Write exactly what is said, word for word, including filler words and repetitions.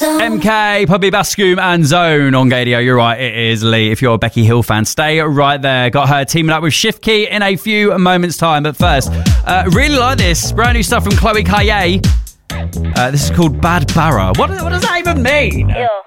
M K, Publi Bascom and Zone on Gadio. You're right, it is Lee. If you're a Becky Hill fan, stay right there. Got her teaming up with Shift Key in a few moments' time. But first, uh, really like this. Brand new stuff from Chloe Kaye. Uh, this is called Bad Barra. What, what does that even mean? Ew.